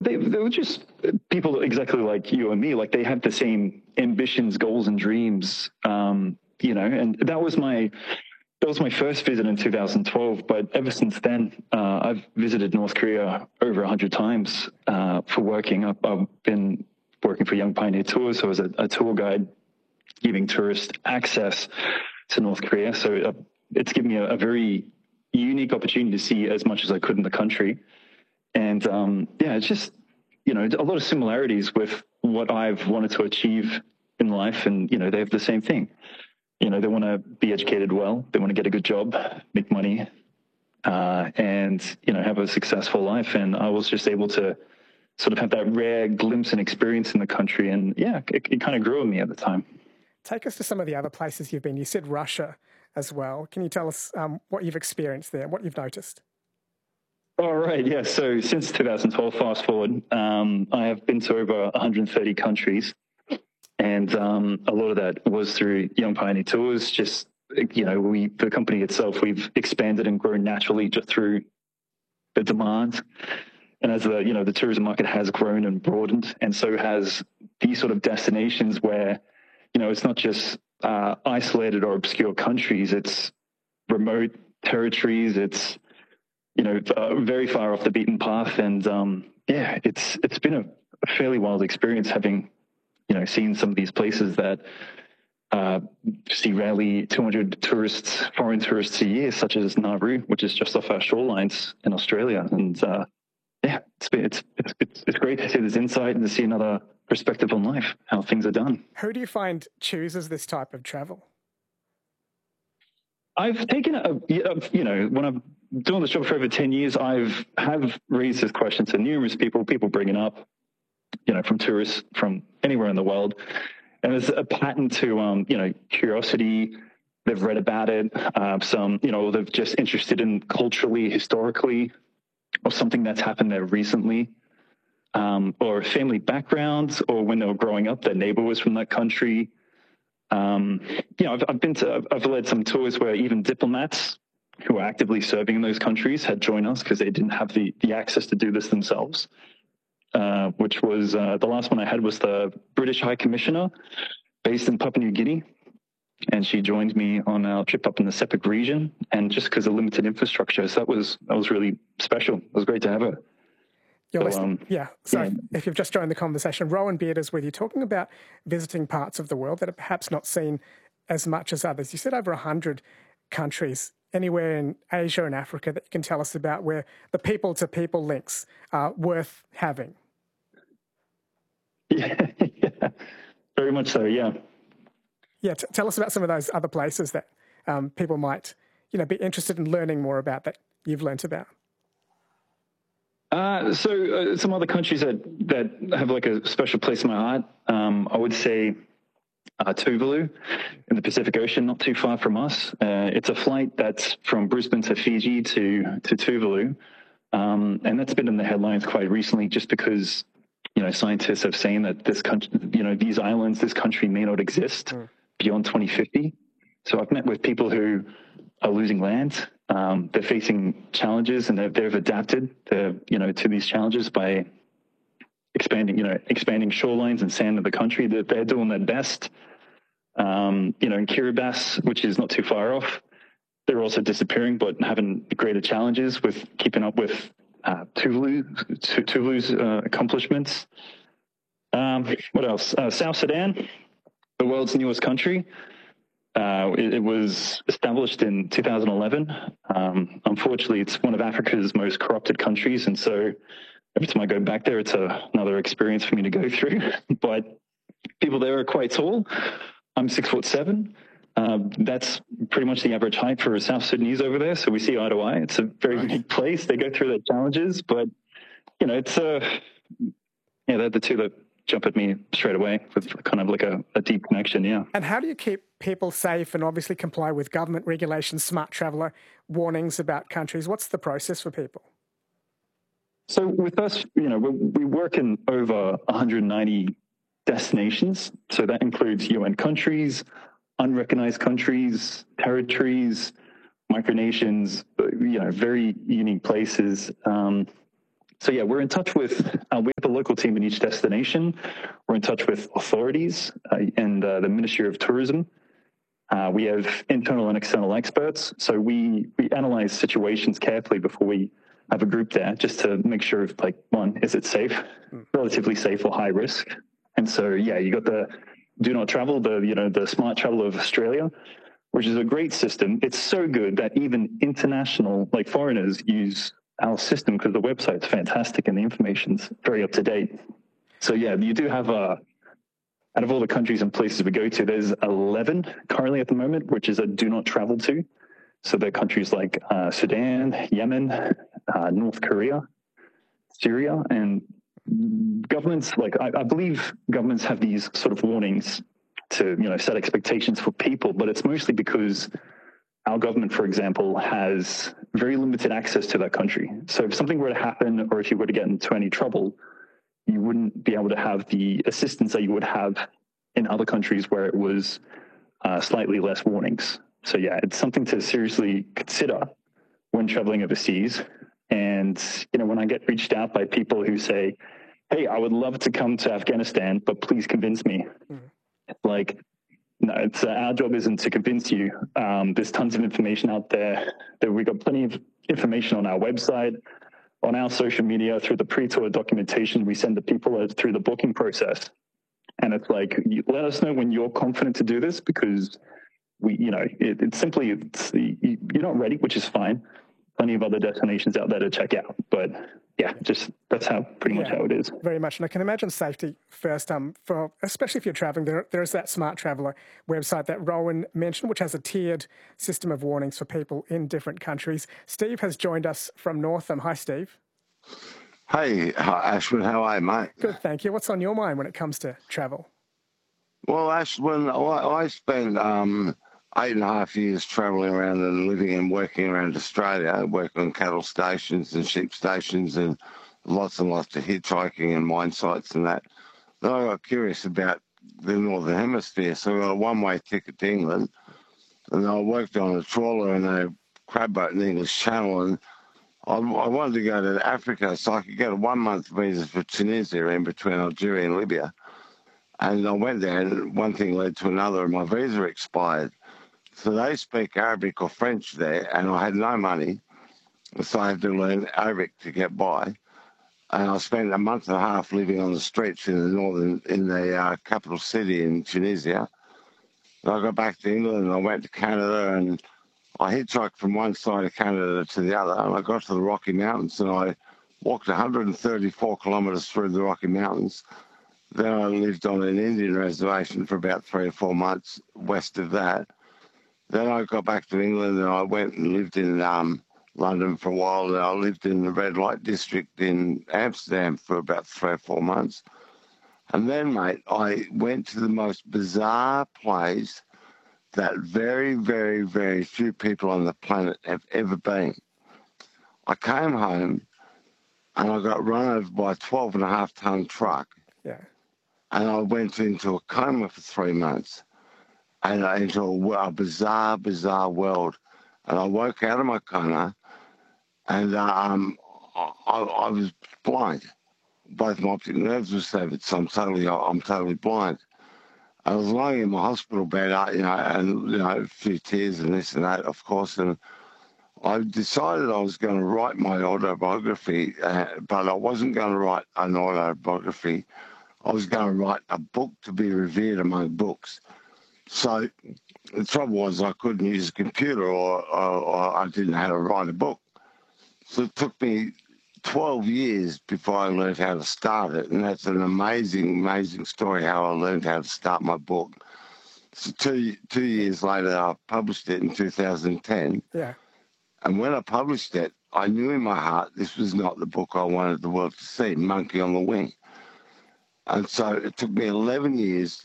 they were just people exactly like you and me. Like they had the same ambitions, goals, and dreams. And that was my first visit in 2012. But ever since then, I've visited North Korea over 100 times for working. I've been working for Young Pioneer Tours, so I was a tour guide giving tourists access to North Korea. So it's given me a very unique opportunity to see as much as I could in the country. And it's just, a lot of similarities with what I've wanted to achieve in life. And, they have the same thing. They want to be educated well. They want to get a good job, make money, and, have a successful life. And I was just able to sort of have that rare glimpse and experience in the country. And it kind of grew on me at the time. Take us to some of the other places you've been. You said Russia as well. Can you tell us what you've experienced there, what you've noticed? All right, yeah. So since 2012, fast forward, I have been to over 130 countries. And a lot of that was through Young Pioneer Tours. Just, the company itself, we've expanded and grown naturally just through the demand. And as the tourism market has grown and broadened, and so has these sort of destinations where, it's not just isolated or obscure countries, it's remote territories, it's, very far off the beaten path. And it's been a fairly wild experience having, seen some of these places that see rarely 200 foreign tourists a year, such as Nauru, which is just off our shorelines in Australia. And it's great to see this insight and to see another perspective on life, how things are done. Who do you find chooses this type of travel? I've taken when I'm doing this job for over 10 years, have raised this question to numerous people bring it up, from tourists from anywhere in the world. And there's a pattern to, curiosity. They've read about it. Some, they're just interested in culturally, historically, or something that's happened there recently, or family backgrounds, or when they were growing up, their neighbor was from that country. I've led some tours where even diplomats who are actively serving in those countries had joined us because they didn't have the access to do this themselves. Which was the last one I had was the British High Commissioner based in Papua New Guinea. And she joined me on our trip up in the Sepik region, and just because of limited infrastructure. So that was really special. It was great to have her. You're listening. If you've just joined the conversation, Rowan Beard is with you, talking about visiting parts of the world that are perhaps not seen as much as others. You said over 100 countries, anywhere in Asia and Africa that you can tell us about where the people-to-people links are worth having. Yeah, very much so, yeah. Yeah, tell us about some of those other places that people might, be interested in learning more about that you've learnt about. Some other countries that have like a special place in my heart, I would say Tuvalu in the Pacific Ocean, not too far from us. It's a flight that's from Brisbane to Fiji to Tuvalu, and that's been in the headlines quite recently just because, scientists have seen that this country, these islands, this country may not exist beyond 2050. So I've met with people who are losing land. They're facing challenges, and they've adapted to these challenges by expanding shorelines and sand of the country. They're doing their best. In Kiribati, which is not too far off, they're also disappearing, but having greater challenges with keeping up with Tuvalu's accomplishments. What else? South Sudan, the world's newest country. It was established in 2011. Unfortunately, it's one of Africa's most corrupted countries, and so every time I go back there, it's another experience for me to go through. But people there are quite tall. I'm 6'7". That's pretty much the average height for a South Sudanese over there. So we see eye to eye. It's a very unique place. They go through their challenges, but it's they're the two that jump at me straight away with kind of like a deep connection. Yeah. And how do you keep people safe and obviously comply with government regulations, smart traveller warnings about countries? What's the process for people? So with us, we work in over 190 destinations. So that includes UN countries, unrecognized countries, territories, micronations, very unique places. So yeah, we're in touch with, we have a local team in each destination. We're in touch with authorities and the Ministry of Tourism. We have internal and external experts. So we analyze situations carefully before we have a group there, just to make sure if, like, one, is it safe, relatively safe or high risk? And so, yeah, you got the Do Not Travel, the Smart Travel of Australia, which is a great system. It's so good that even international, like foreigners, use our system because the website's fantastic and the information's very up to date. So yeah, you do have out of all the countries and places we go to, there's 11 currently at the moment, which is a do not travel to. So they're countries like Sudan, Yemen, North Korea, Syria, and governments, like I believe governments have these sort of warnings to, set expectations for people, but it's mostly because our government, for example, has very limited access to that country. So if something were to happen, or if you were to get into any trouble, you wouldn't be able to have the assistance that you would have in other countries where it was slightly less warnings. So yeah, it's something to seriously consider when traveling overseas. And, when I get reached out by people who say, hey, I would love to come to Afghanistan, but please convince me. Like, no, it's our job isn't to convince you. There's tons of information out there. We've got plenty of information on our website, on our social media, through the pre-tour documentation we send to people through the booking process. And it's like, let us know when you're confident to do this, because it's simply, you're not ready, which is fine. Plenty of other destinations out there to check out. But yeah, just that's pretty much how it is. Very much. And I can imagine safety first, especially if you're traveling. There is that Smart Traveller website that Rowan mentioned, which has a tiered system of warnings for people in different countries. Steve has joined us from Northam. Hi, Steve. Hey, Ashwin, how are you, mate? Good, thank you. What's on your mind when it comes to travel? Well, Ashwin, I spent 8.5 years travelling around and living and working around Australia, working on cattle stations and sheep stations and lots of hitchhiking and mine sites and that. Then I got curious about the Northern Hemisphere, so I got a one-way ticket to England, and I worked on a trawler and a crab boat in the English Channel, and I wanted to go to Africa so I could get a 1-month visa for Tunisia in between Algeria and Libya. And I went there, and one thing led to another, and my visa expired. So they speak Arabic or French there, and I had no money, so I had to learn Arabic to get by. And I spent a month and a half living on the streets in the capital city in Tunisia. And I got back to England, and I went to Canada, and I hitchhiked from one side of Canada to the other, and I got to the Rocky Mountains, and I walked 134 kilometres through the Rocky Mountains. Then I lived on an Indian reservation for about 3 or 4 months west of that. Then I got back to England, and I went and lived in London for a while, and I lived in the red light district in Amsterdam for about 3 or 4 months. And then, mate, I went to the most bizarre place that very, very, very few people on the planet have ever been. I came home, and I got run over by a 12.5-ton truck. Yeah. And I went into a coma for 3 months, and into a bizarre, bizarre world. And I woke out of my coma, and I was blind. Both my optic nerves were severed, so I'm totally blind. I was lying in my hospital bed, and a few tears and this and that, of course, and I decided I was going to write my autobiography, but I wasn't going to write an autobiography. I was going to write a book to be revered among books. So the trouble was I couldn't use a computer, or I didn't know how to write a book. So it took me 12 years before I learned how to start it. And that's an amazing, amazing story, how I learned how to start my book. So two years later, I published it in 2010. Yeah. And when I published it, I knew in my heart this was not the book I wanted the world to see, Monkey on the Wing. And so it took me 11 years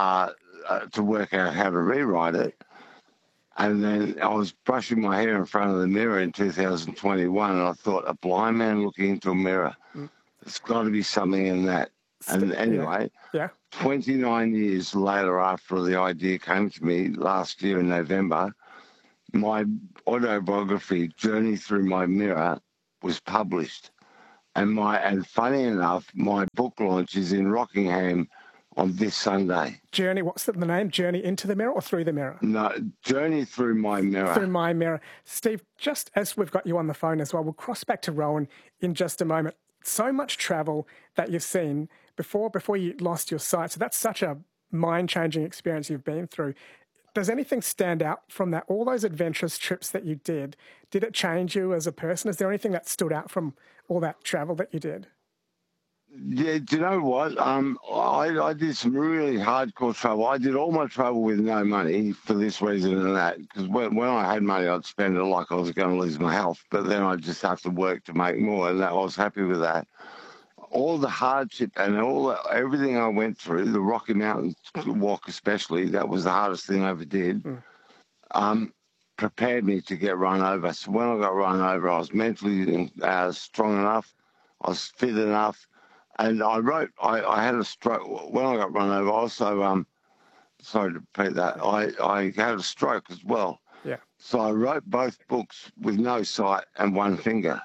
to work out how to rewrite it. And then I was brushing my hair in front of the mirror in 2021, and I thought, a blind man looking into a mirror. There's got to be something in that. And anyway, 29 years later, after the idea came to me last year in November, my autobiography, Journey Through My Mirror, was published. And funny enough, my book launch is in Rockingham on this Sunday. Journey, what's the name? Journey into the Mirror or Through the Mirror? No, Journey Through My Mirror. Through My Mirror. Steve, just as we've got you on the phone as well, we'll cross back to Rowan in just a moment. So much travel that you've seen before you lost your sight. So that's such a mind-changing experience you've been through. Does anything stand out from that? All those adventurous trips that you did it change you as a person? Is there anything that stood out from all that travel that you did? Yeah, do you know what? I did some really hardcore travel. I did all my travel with no money for this reason and that. Because when I had money, I'd spend it like I was going to lose my health. But then I'd just have to work to make more, and I was happy with that. All the hardship and everything I went through, the Rocky Mountain walk especially, that was the hardest thing I ever did, prepared me to get run over. So when I got run over, I was mentally strong enough, I was fit enough. And I had a stroke. When I got run over, also, sorry to repeat that, I had a stroke as well. Yeah. So I wrote both books with no sight and one finger.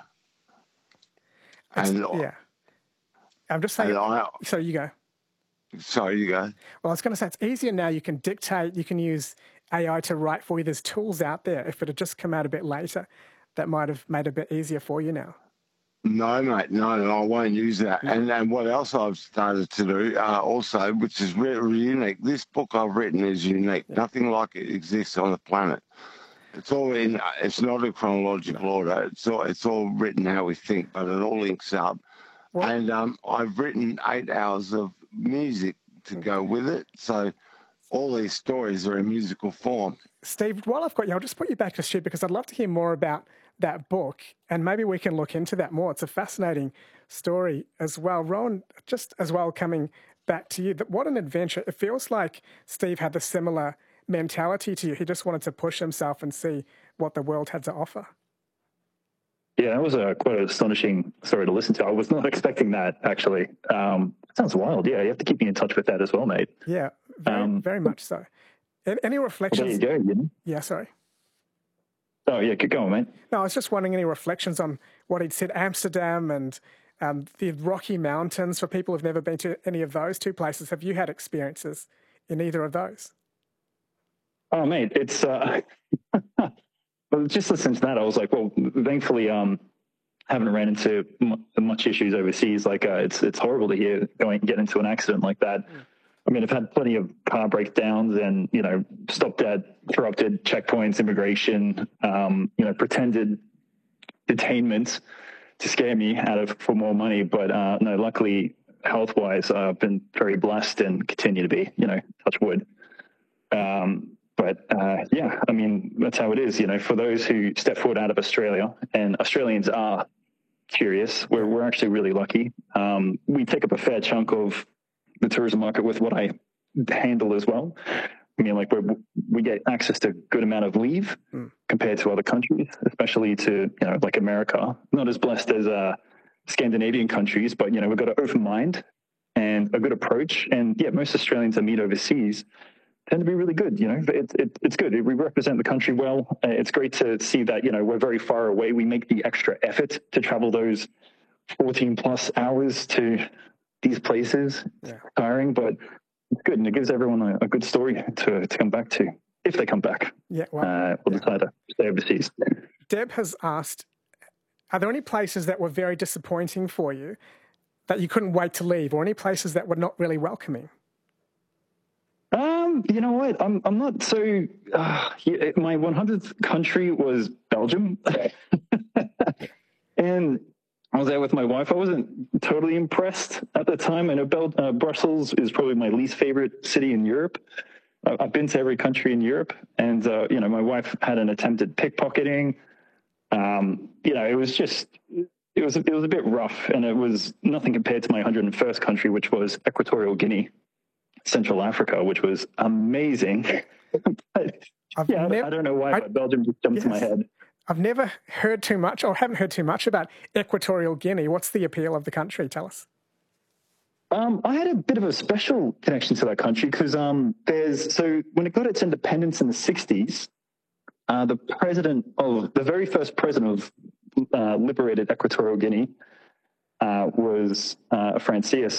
Yeah. I'm just saying, so you go. Sorry, you go. Well, I was going to say, it's easier now. You can dictate, you can use AI to write for you. There's tools out there. If it had just come out a bit later, that might have made it a bit easier for you now. No, mate, no, I won't use that. And what else I've started to do also, which is really unique, this book I've written is unique. Yeah. Nothing like it exists on the planet. It's all it's not in chronological order. It's all written how we think, but it all links up. Well, and I've written 8 hours of music to go with it. So all these stories are in musical form. Steve, while I've got you, I'll just put you back to Stu because I'd love to hear more about that book, and maybe we can look into that more. It's a fascinating story as well. Rowan, just as well coming back to you, what an adventure. It feels like Steve had the similar mentality to you. He just wanted to push himself and see what the world had to offer. Yeah, that was quite an astonishing story to listen to. I was not expecting that, actually. It sounds wild. Yeah, you have to keep me in touch with that as well, mate. Yeah, very much so. Any reflections? There you go. Yeah, sorry. Oh, yeah, keep going, mate. No, I was just wondering any reflections on what he'd said, Amsterdam and the Rocky Mountains, for people who've never been to any of those two places. Have you had experiences in either of those? Oh, mate, it's... just listening to that, I was like, well, thankfully, haven't ran into much issues overseas. Like, it's horrible to hear get into an accident like that. I mean, I've had plenty of car breakdowns and, stopped at corrupted checkpoints, immigration, pretended detainment to scare me for more money. But no, luckily, health-wise, I've been very blessed and continue to be, touch wood. But yeah, I mean, that's how it is, for those who step forward out of Australia, and Australians are curious. We're actually really lucky. We take up a fair chunk of the tourism market with what I handle as well. I mean, like we get access to a good amount of leave compared to other countries, especially to, like America. Not as blessed as Scandinavian countries, but, we've got an open mind and a good approach. And yeah, most Australians I meet overseas tend to be really good, It's good. We represent the country well. It's great to see that, we're very far away. We make the extra effort to travel those 14 plus hours to these places. Yeah. Tiring, but it's good. And it gives everyone a good story to come back to, if they come back. Yeah, well, or decide to stay overseas. Deb has asked, are there any places that were very disappointing for you that you couldn't wait to leave, or any places that were not really welcoming? You know what? I'm not so. My 100th country was Belgium, and I was there with my wife. I wasn't totally impressed at the time. I know Brussels is probably my least favorite city in Europe. I've been to every country in Europe, and my wife had an attempt at pickpocketing. It was a bit rough, and it was nothing compared to my 101st country, which was Equatorial Guinea. Central Africa, which was amazing. But, I don't know why, but Belgium just jumped to my head. I've never heard too much, or haven't heard too much about Equatorial Guinea. What's the appeal of the country? Tell us. I had a bit of a special connection to that country because when it got its independence in the 60s, the very first president of liberated Equatorial Guinea, was Francis,